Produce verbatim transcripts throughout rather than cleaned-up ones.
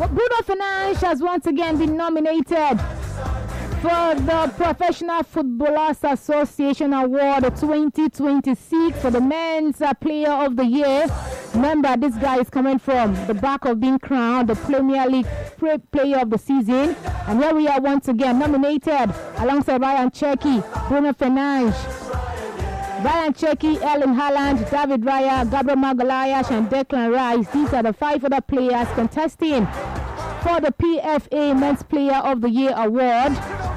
Bruno Fernandes has once again been nominated for the Professional Footballers Association Award twenty twenty-six for the Men's uh, Player of the Year. Remember, this guy is coming from the back of being crowned the Premier League Player of the Season. And here we are once again nominated alongside Ryan Cherki, Bruno Fernandes, Ryan Cherki, Erling Haaland, David Raya, Gabriel Magalhaes, and Declan Rice. These are the five other players contesting for the P F A Men's Player of the Year Award.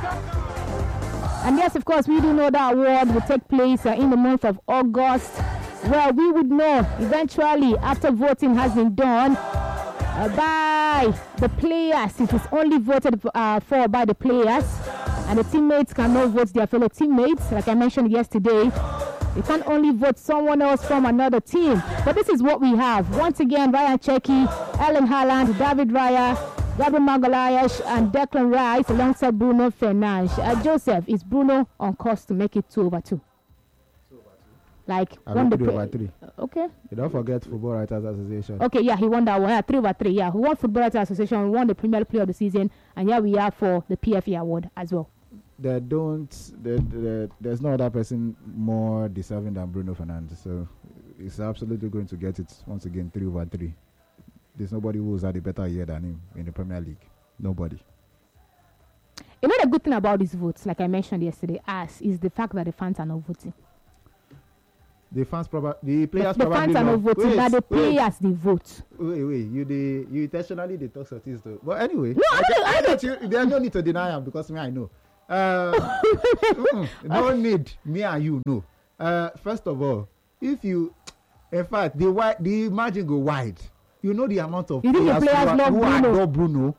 And yes, of course, we do know that award will take place uh, in the month of August. Well, we would know eventually after voting has been done uh, by the players. It is only voted uh, for by the players, and the teammates cannot vote their fellow teammates. Like I mentioned yesterday, they can only vote someone else from another team. But this is what we have. Once again, Ryan Cherki, Erling Haaland, David Raya, Gabriel Magalhaes, and Declan Rice alongside Bruno Fernandes. Uh, Joseph, is Bruno on course to make it two over two? Two over two. Like I won the three pre- over three. Uh, okay. You don't forget Football Writers Association. Okay, yeah, he won that one. Yeah, three over three. Yeah, he won Football Writers Association, won the Premier League Player of the Season, and here we are for the P F A award as well. They don't. They, they, there's no other person more deserving than Bruno Fernandes, so he's absolutely going to get it once again, three over three. There's nobody who's had a better year than him in the Premier League. Nobody. You know the good thing about these votes, like I mentioned yesterday, as is the fact that the fans are not voting. The fans probably, the players the, the probably fans are not voting. Wait, that the wait. players they vote. Wait, wait, you the you intentionally they talk sorties though. But anyway, no, I, don't. I, don't. You, there's no need to deny him because me I know. Uh, no need me and you know. Uh, first of all, if you, in fact, the wide, the margin go wide. You know the amount of you players, players who, are, who Bruno. adore Bruno.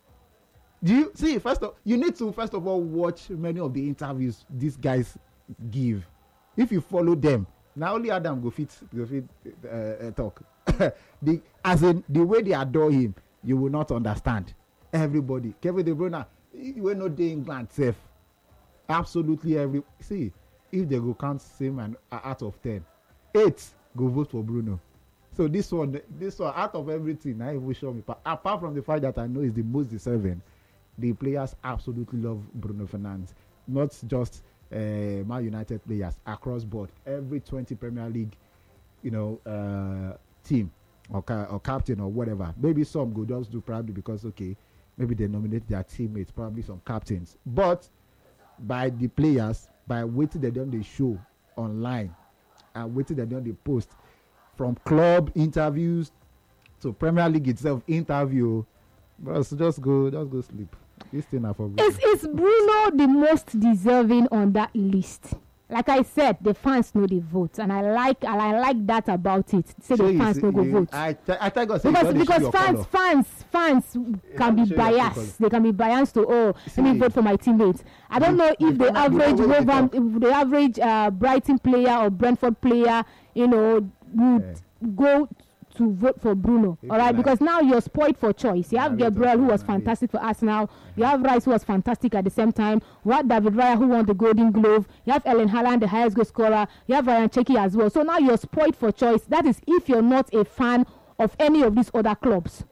Do you see? First of, you need to first of all watch many of the interviews these guys give. If you follow them, not only Adam go fit go fit uh, uh, talk. the as in the way they adore him, you will not understand. Everybody, Kevin De Bruyne, he will not dey England safe. Absolutely every see if they go count same and uh, out of ten, eight go vote for Bruno. So this one, this one, out of everything, I will show me. But apart from the fact that I know is the most deserving, the players absolutely love Bruno Fernandes. Not just uh, Man United players across board. Every twenty Premier League, you know, uh, team or ca- or captain or whatever. Maybe some go just do probably because okay, maybe they nominate their teammates, probably some captains. But by the players, by waiting they done the show online and waiting they done the post. From club interviews to Premier League itself interview, but just go, just go sleep. This thing are for Bruno. Is is Bruno the most deserving on that list? Like I said, the fans know the vote, and I like and I like that about it. Say so the fans know go vote. I th- I think God because because fans fans fans can be biased. They can be biased to oh see, let me vote for my teammates. I don't know if the average Wolverhampton, if the average uh, Brighton player or Brentford player, you know, would yeah. go to vote for Bruno. All right, like, because now you're spoiled for choice. You have Gabriel, who was fantastic for Arsenal. You have Rice, who was fantastic at the same time. You have David Raya, who won the Golden Glove. You have Erling Haaland, the highest goal scorer. You have Ryan Cherki as well. So now you're spoiled for choice. That is if you're not a fan of any of these other clubs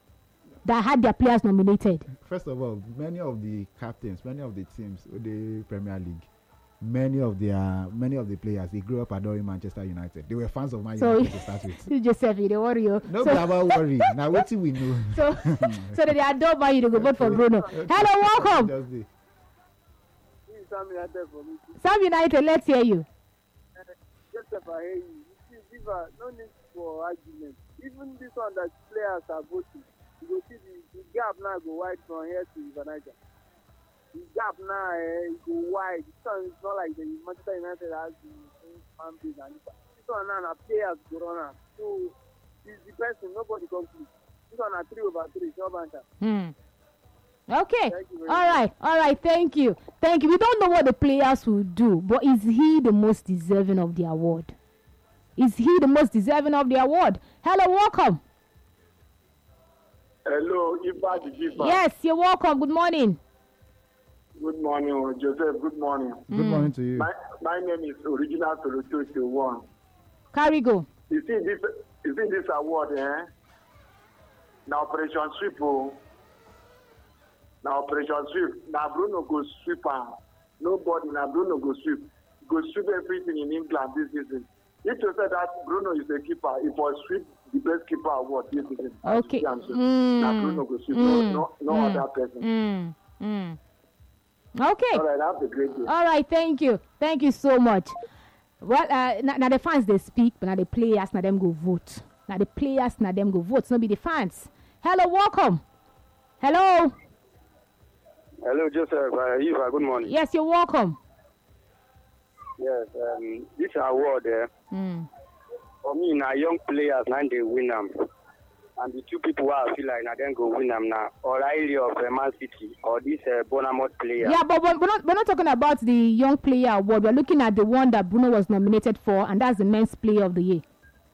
that had their players nominated. First of all, many of the captains, many of the teams in the Premier League, many of the uh, many of the players, they grew up adoring Manchester United. They were fans of Man so United to start with. You just said they worry you. No, so about worry. Now what do we know? So, so they adore Man United. They go vote for Bruno. Okay. Hello, welcome. Sam United for me. Sam United, let's hear you. Uh, Joseph, I hear you. You see, Viva, no need for argument. Even this one that players are voting, you go see the, the gap now go wide from here to River Niger. The gap now eh, go wide. This one is not like the Manchester United has the fan base and this one now na players go run am. So it's the person, nobody complete. This one na three over three, no banter. Hmm. Okay. All right. All right. Thank you. Thank you. We don't know what the players will do, but is he the most deserving of the award? Is he the most deserving of the award? Hello, welcome. Hello, Iba the Giver. Yes, you're welcome. Good morning. Good morning, Joseph. Good morning. Mm. Good morning to you. My, my name is Original Toloto One. Carry go. You see this, you see this award, eh? Now Operation Sweep. Oh. Now Operation Sweep. Now Bruno go sweep. And nobody. Now Bruno go sweep. Go sweep everything in England this season. If you say that Bruno is a keeper, it was sweep the best keeper award this season. Okay. Mm. Now Bruno go sweep. Mm. No, no mm. other person. Mm. Mm. Okay. All right. Have a great day. All right. Thank you. Thank you so much. Well, uh, now, now the fans they speak, but now the players now them go vote. Now the players now them go vote. So be the fans. Hello, welcome. Hello. Hello, Joseph. Uh, Eva, good morning. Yes, you're welcome. Yes, um, this award there. Uh, mm. For me, now young players now they win them, and the two people who I feel like now then go win them now. O'Reilly of uh, Man City or this uh, Bournemouth player. Yeah, but we're not we're not talking about the young player award. We're looking at the one that Bruno was nominated for, and that's the men's player of the year.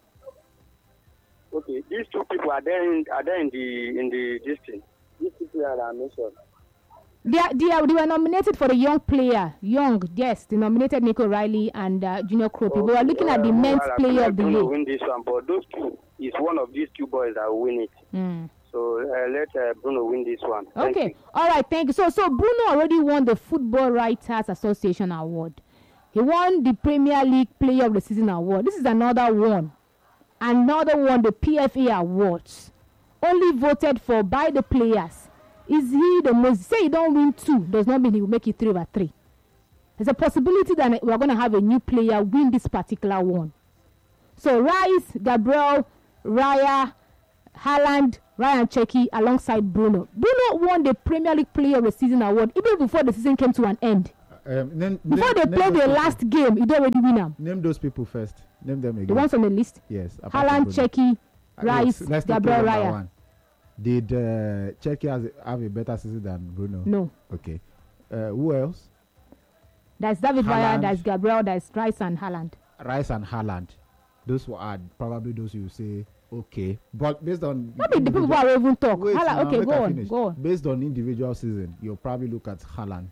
Okay, these two people are there in are there in the in the district. These two players are mentioned. They, are, they, are, they were nominated for the young player. Young, yes. They nominated Nico Riley and uh, Junior Kropi. Okay, we were looking uh, at the men's well, player of the year. Win this one, but those two is one of these two boys that will win it. Mm. So uh, let uh, Bruno win this one. Thank okay, you. All right, thank you. So, so Bruno already won the Football Writers Association Award. He won the Premier League Player of the Season Award. This is another one. Another one, the P F A Awards. Only voted for by the players. Is he the most? Say you don't win two, does not mean he will make it three over three. There's a possibility that we're going to have a new player win this particular one. So Rice, Gabriel, Raya, Haaland, Ryan Cherki alongside Bruno. Bruno won the Premier League Player of the Season award even before the season came to an end. Um, name, before name, they played the last people. game, he already win them. Name those people first. Name them again. The ones on the list. Yes. Haaland, Cherki, Rice, let's, let's Gabriel, Raya. One. Did uh, Cherki has have a better season than Bruno? No. Okay. Uh, who else? There's David Raya, there's Gabriel, there's Rice and Haaland. Rice and Haaland. Those were are probably those you say okay, but based on maybe the people who are even talk. Wait, Haaland, no, okay, go on, go on. Based on individual season, you'll probably look at Haaland.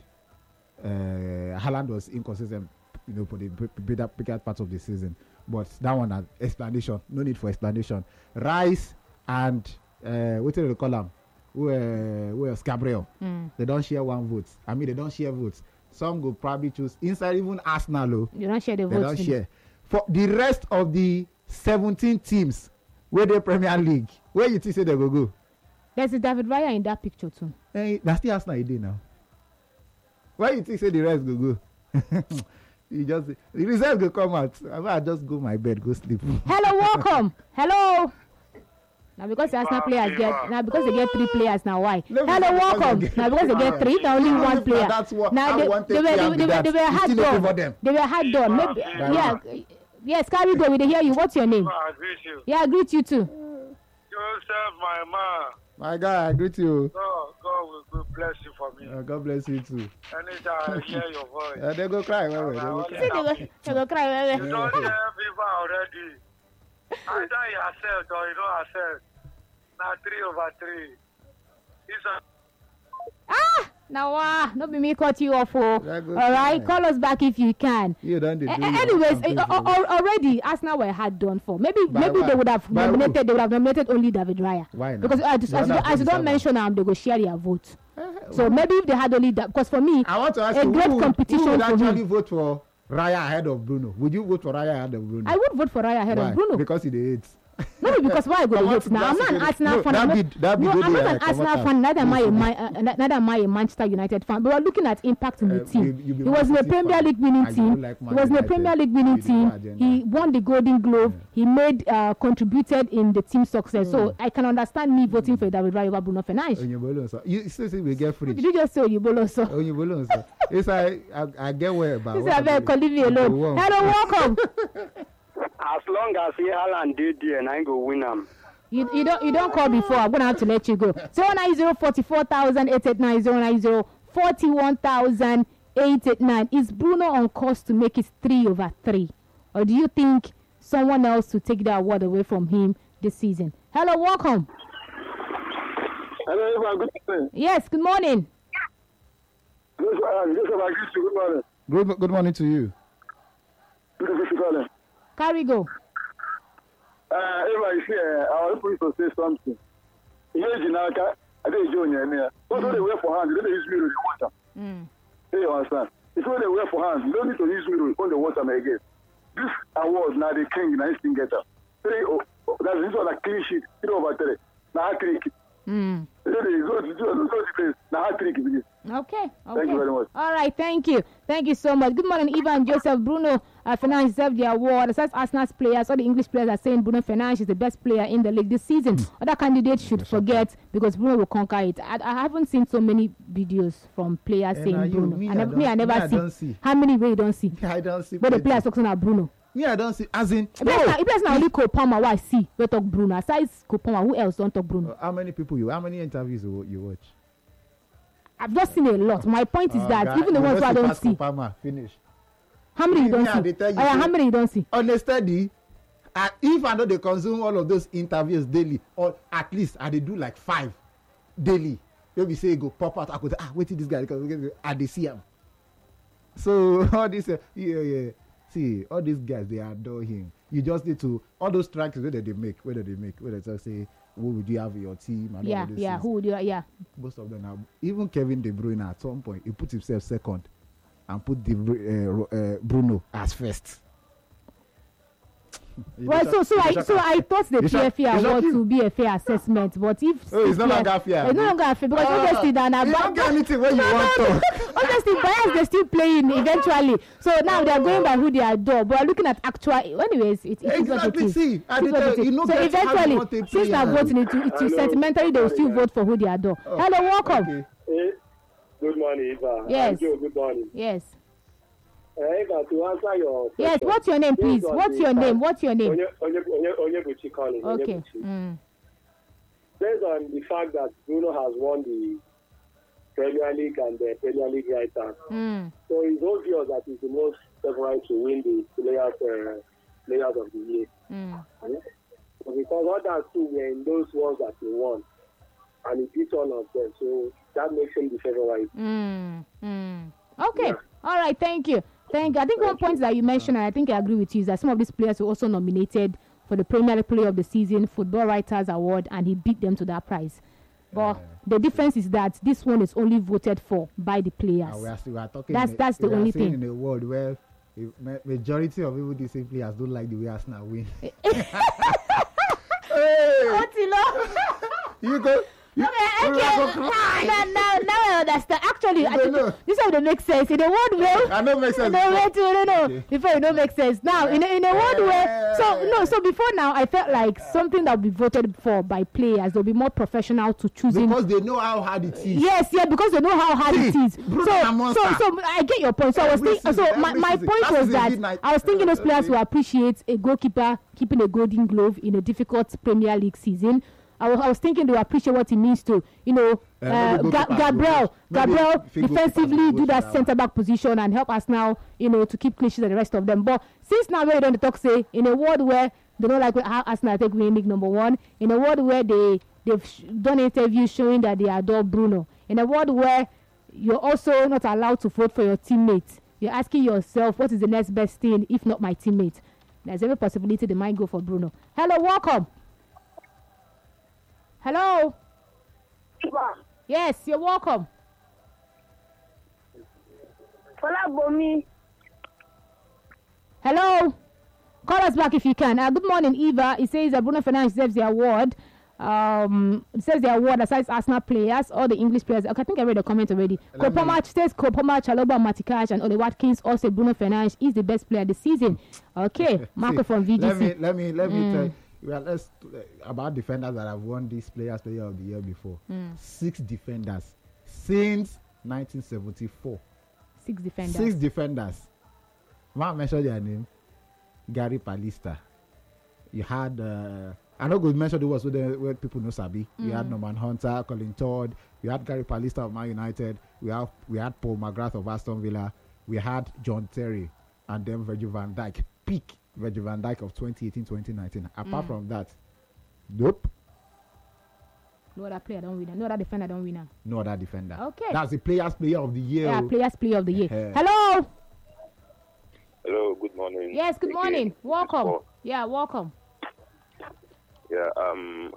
Uh, Haaland was inconsistent, you know, for the bigger, bigger part of the season. But that one has explanation. No need for explanation. Rice and uh, what do they call them? Who, uh, who else? Gabriel. Mm. They don't share one vote. I mean, they don't share votes. Some will probably choose inside even Arsenal. You don't share the they votes. They don't share. For the rest of the seventeen teams where the Premier League, where you think say they will go? There's a David Raya in that picture too. Hey, that's the Arsenal idea now. Why you think say the rest will go? You just the results will come out. I just go my bed, go sleep. Hello, welcome. Hello. Now because the Arsenal players get now because they get three players now why? No, Hello, welcome. Now because they get three, now only one player. That's what now they, they, they, were, they, they, were, they were hard done. They were hard done. Maybe yeah. Yes, carry go. We hear you. What's your name? I greet you. Yeah, I greet you too. Joseph, my man. My guy, I greet you. God, God will bless you for me. Uh, God bless you too. Anytime I hear your voice. Uh, they go cry. Wait, wait, they go cry. See, they go, they go cry. Wait, wait. You don't hear people already. Either you accept or you don't accept. Now three over three. It's a Ah! Now, uh, not be me cut you off. Oh. All right, call us back if you can. You don't do a- anyways, uh, uh, already Arsenal were hard done for. Maybe, By maybe what? they would have By nominated. who? They would have nominated only David Raya. Why not? Because uh, as, The as, you, other as you don't forty-seven. mention them, they go share their vote. Uh, So maybe if they had only that, because for me, I want to ask a you, great who, competition who would for actually him. vote for Raya ahead of Bruno? Would you vote for Raya ahead of Bruno? I would vote for Raya ahead Why? of Bruno. Because he did. No, because why I go Come to on, hate now? I'm not an that's Arsenal no, fan. that I'm be- not, that be no, good, I'm not yeah, an come Arsenal on, fan. Neither am I a listen. Man, uh, neither am I a Manchester United fan. But we're looking at impact in the Uh, team. you- you be he was in Man a City Premier fan, League winning and you team. don't like He Man was in a United. Premier League winning You do not team. agenda. He won the Golden Glove. He made uh, contributed in the team success. So I can understand me voting for David Raya over Bruno Fernandes. Oyinbo sir. You still say we get free. Did you just say Oyinbo so? Oyinbo sir. It's I, I I get where about. He said, "I leave me alone." Hello, welcome. As long as he Haaland did there, and I go win him. You, you don't you don't call before. I'm gonna have to let you go. Zero nine zero forty four thousand eight eight nine zero nine zero forty one thousand eight eight nine. Is Bruno on course to make it three over three, or do you think someone else will take the award away from him this season? Hello, welcome. Hello, everyone. Good morning. Yes, good morning. Joseph, uh, Joseph, I greet you. Good morning. Good good morning to you. Good to morning. Carry go. Uh, everyone is here. I want you to say something. Imagine now, I didn't join you there. Also, they wear for hands, they don't use mirror in the water. Mm. You understand? If they wear for hands, you don't need to use mirror on the water again. This award now the king, now he's getter. Three, oh, oh, that's this one a clean sheet. Three over three. Now hat trick. Mm. Now hat trick. Okay. Okay. Thank you very much. All right. Thank you. Thank you so much. Good morning, Ivan Joseph. Bruno uh, Fernandes deserved the award. As Arsenal's players, all the English players are saying Bruno Fernandes is the best player in the league this season. Other candidates should forget because Bruno will conquer it. I, I haven't seen so many videos from players And saying are you- Bruno. me, I, I never, me, I don't- never me, I see. don't see. How many way you don't see? I don't see. But the plenty. players talking about Bruno. Me, I don't see. As in, If that's no. not- if that's not only Cole Palmer, why I see we talk Bruno. Aside Cole Palmer, who else don't talk Bruno? Uh, how many people you? How many interviews you, you watch? I've just seen a lot. My point is Oh, that God, even the you ones who I just don't pass see, Kupama, finish. how many you Me, don't me, I dey see? tell you Oh, yeah, say- how many you don't see? On a steady, uh, if I know they consume all of those interviews daily, or at least I they do like five daily. Maybe say go pop out. I could say, ah, wait till this guy because I they see him. So all this, uh, yeah, yeah. See, all these guys they adore him. You just need to all those strikes whether they make, whether they make, whether they say, who would you have in your team? And all Yeah, of these yeah. things. Who would you? Yeah. Most of them now, even Kevin De Bruyne at some point, he put himself second and put De Bru- uh, uh, Bruno as first. You Well, dey so shock- so you dey I shock so am. I thought the You shock- P F A you shock award you. to be a fair assessment, but if Oh, it's no if longer fair, it's no abi? longer fair because Ah, obviously then you don't get anything when you no, want no, to. no. Obviously, bias they're still playing eventually. So now they're going by who they adore, but looking at actual. Anyways, it, it is what it Exactly, is. see, It I is dey what tell it you, is. you no So get how you eventually, want to since play they're am. voting it, it, it Hello. sentimentally they will still vote for who they adore. Oh, Hello, welcome. Okay. Hey, good morning, Eva. Yes. Joe, good morning. Yes. Uh, Eva, to answer your question. Yes. What's your name, please? based on What's the your name? fact- What's your name? Onye, Onye, Onye, Onyebuchi calling. Okay. Onyebuchi. Mm. Based on the fact that Bruno has won the Premier League and the Premier League writers, Mm. so it's obvious that he's the most favorite to win the players, uh, players of the year. Mm. So because others too were in those ones that he won, and he beat all of them, so that makes him the favorite. Mm, mm. Okay. Yeah. All right. Thank you. Thank you. I think one point that you mentioned, and I think I agree with you, is that some of these players were also nominated for the Premier League Player of the Season, Football Writers Award, and he beat them to that prize. But the difference is that this one is only voted for by the players. And we are, still, we are talking. That's- in a- that's the we are only saying thing. in a world where the ma- majority of people these same players don't like the way Arsenal win. Hey, you go. You, Okay, you okay. go cry. Now, now, now I understand. Actually, I You don't think know. this one don't make sense. In a world where I know makes sense. no, wait, no, no. Okay. Before it don't make sense. Now, in a, in a world where so no, so before now, I felt like something that would be voted for by players, they'll be more professional to choosing. Because they know how hard it is. Yes, yeah, because they know how hard See, it is. Bruno So, is a so, monster. so I get your point. So I was Every thinking. season, So my, every my season. point Last was season that did night- I was thinking those players Okay. who appreciate a goalkeeper keeping a golden glove in a difficult Premier League season. I was, I was thinking they will appreciate what it means to, you know, Uh, uh, maybe Ga- goalkeepers Gabriel, will- maybe Gabriel if he goalkeepers defensively will do go that for that centre back position and help us now, you know, to keep clean sheets and the rest of them. But since now we're on the talk, say in a world where they don't like how Arsenal take winning league number one, in a world where they they've sh- done interviews showing that they adore Bruno, in a world where you're also not allowed to vote for your teammates, you're asking yourself, what is the next best thing if not my teammate? There's every possibility they might go for Bruno. Hello, welcome. Hello. Yes, you're welcome. Folabomi. Hello. Call us back if you can. Uh, good morning, Eva. It says that Bruno Fernandes deserves the award. Um, it says the award aside Arsenal players, all the English players. Okay, I think I read the comment already. Let me- Kopama says Kopama, Chaloba, Matikash, and Ole Watkins all say Bruno Fernandes is the best player this season. Okay, Marco See, from V G C. Let me let me let me Mm. tell you. Well, let's uh, about defenders that have won this Players Player of the Year before. Mm. Six defenders since nineteen seventy-four. Six defenders. Six defenders. Man mentioned their name. Gary Pallister. You had. Uh, I know good mention the was where, where people know Sabi. We had Mm. Norman Hunter, Colin Todd. We had Gary Pallister of Man United. We have we had Paul McGrath of Aston Villa. We had John Terry, and then Virgil van Dijk. Peak Virgil van Dijk of twenty eighteen twenty nineteen. Apart Mm. from that, nope, No other player don't win. No other defender don't win. no other defender. Okay. That's the Players Player of the Year. Yeah, oh. players player of the year. Eh. Hello. Hello, good morning. Yes, good Again, morning. this is Welcome. Paul. Yeah, welcome. Yeah, um,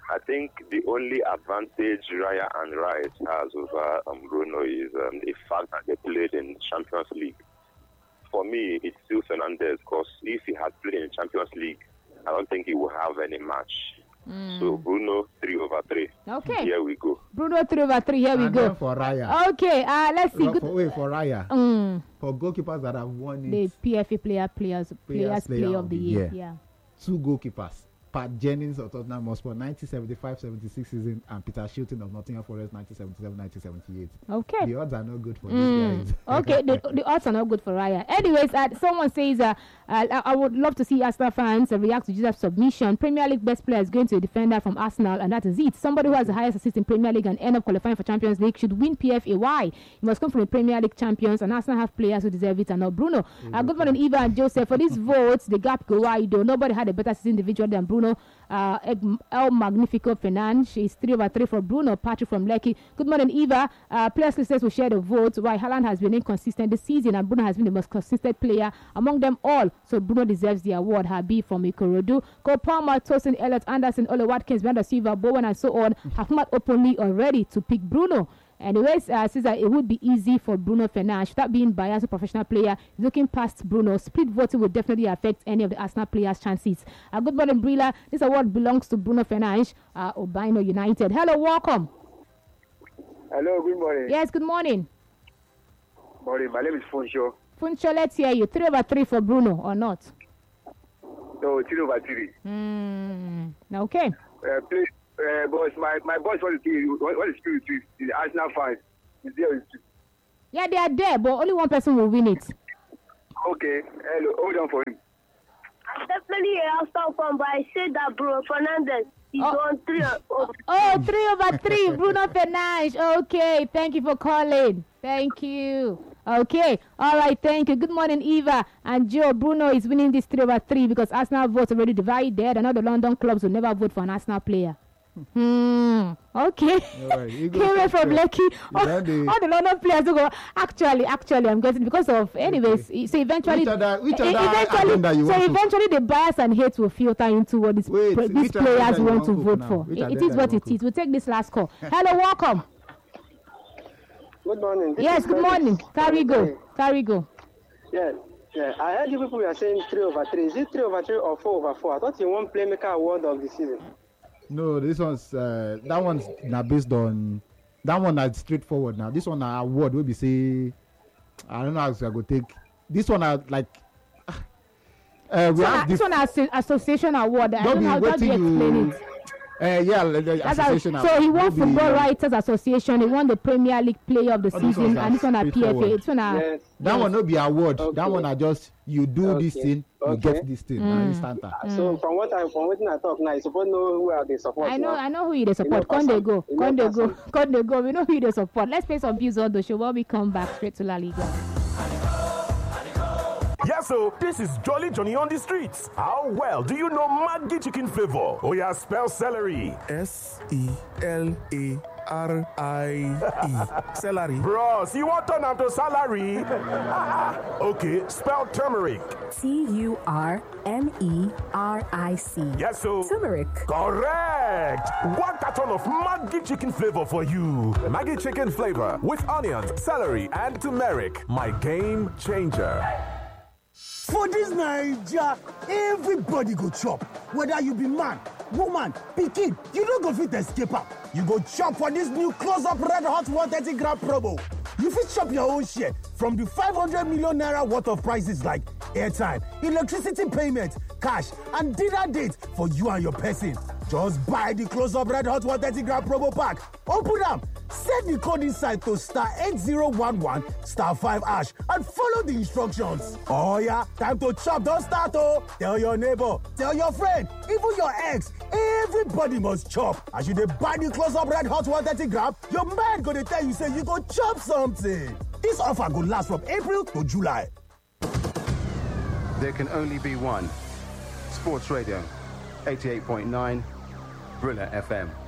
I think the only advantage Raya and Rice has over um, Bruno is um, the fact that they played in Champions League. For me, it's still Fernandez, because if he had played in Champions League, I don't think he will have any match. Mm. So Bruno three over three. Okay. Here we go. Bruno three over three. Here we and go. Then for Raya. Okay. Uh, let's see. No, Good. for, wait for Raya. Mm. For goalkeepers that have won it. The P F A player players players, players player of the year. year. Yeah. Two goalkeepers. Pat Jennings of Tottenham Hotspur nineteen seventy-five seventy-six season, and Peter Shilton of Nottingham Forest nineteen seventy-seven nineteen seventy-eight. Okay. The odds are not good for mm. these guys. Okay, the, the odds are not good for Raya. Anyways, uh, someone says uh, uh, I would love to see Arsenal fans uh, react to Joseph's submission. Premier League best player is going to a defender from Arsenal, and that is it. Somebody who has the highest assist in Premier League and end up qualifying for Champions League should win P F A. Why? He must come from the Premier League champions, and Arsenal have players who deserve it and not Bruno. Uh, good morning, Eva and Joseph. For these votes, the gap go wide, though. Nobody had a better season individual than Bruno. Uh, El Magnifico Fernandes is three over three for Bruno. Patrick from Lekki. Good morning, Eva. Uh, players listeners will share the votes. Why Haaland has been inconsistent this season, and Bruno has been the most consistent player among them all. So Bruno deserves the award. Habib from Ikorodu. Cole Palmer, Tosin, Elliot Anderson, Ole Watkins, Brenda Silva, Bowen, and so on have come out openly already to pick Bruno. Anyways, uh, says that it would be easy for Bruno Fernandes. Without being biased, a professional player looking past Bruno, split voting will definitely affect any of the Arsenal players' chances. Uh, good morning, Brilla. This award belongs to Bruno Fernandes, uh, Obino United. Hello, welcome. Hello, good morning. Yes, good morning. Morning, my name is Funcho. Funcho, let's hear you. Three over three for Bruno or not? No, three over three. Mm, okay. Uh, please. Uh, boss, my, my boss wants to see what, what is spirit is the Arsenal fans. Is there? Yeah, they are there, but only one person will win it. Okay, hello, hold on for him. Definitely a Arsenal fan, but I said that Bruno Fernandes is oh. on three over Oh, three over three, Bruno Fernandes. Okay, thank you for calling. Thank you. Okay, all right, thank you. Good morning, Eva and Joe. Bruno is winning this three over three because Arsenal votes already divided, and all the London clubs will never vote for an Arsenal player. Hmm. Okay. Right, Came from Lekki. All, the... all the London players will go. Actually, actually, I'm getting because of. Anyways, okay. So eventually, which other, which e- other eventually, you so want eventually, to... the bias and hate will filter into what these, Wait, pr- these players want to vote for. It, it is what it is. We'll take this last call. Hello, welcome. Good morning. This yes, good morning. Carry go. Carry go. Yeah. Yeah, I heard you people were saying three over three. Is it three over three or four over four? I thought you won Playmaker Award of the season. No, this one's uh, that one's now based on that one that's straightforward. Now this one uh, award will be say I don't know how I go take this one. I like uh, we so have uh, this one as association award. I don't know how, how do you explain you, it. Uh, yeah, the association a, so he won be, Football uh, Writers Association. He won the Premier League Player of the oh, season, and this one at P F A. It's one a, yes. That yes. one no be award. Okay. That one are just you do okay. this thing, okay. you get this thing. Mm. Now mm. So from what I from what I talk now, you supposed to know who are they support. I know, now. I know who you they support. Come they go, come they go, come they go. We know who you they support. Let's pay some views on the show while we come back straight to La Liga. Yes, so this is Jolly Johnny on the streets. How well do you know Maggi chicken flavor? Oh yeah, spell celery. S E L A R I E. Celery. Bros, you want turn to salary? Okay, spell turmeric. T U R M E R I C. Yes, so turmeric. Correct. One carton of Maggi chicken flavor for you. Maggi chicken flavor with onions, celery, and turmeric. My game changer. For this Naija, everybody go chop. Whether you be man, woman, pikin, you don't go fit escape am. You go chop for this new close-up red hot one thirty gram promo. You fit chop your own share from the five hundred million naira worth of prices like airtime, electricity payment, cash, and dinner date for you and your person. Just buy the close-up red hot one thirty gram promo pack. Open them. Set the code inside to star eight zero one one star five hash and follow the instructions. Oh yeah, time to chop, don't start oh. Tell your neighbor, tell your friend, even your ex, everybody must chop. As you dey buy the close-up red hot one thirty gram, your mind gonna tell you say you go chop something. This offer go last from April to July. There can only be one. Sports Radio, eighty-eight point nine, Brilla F M.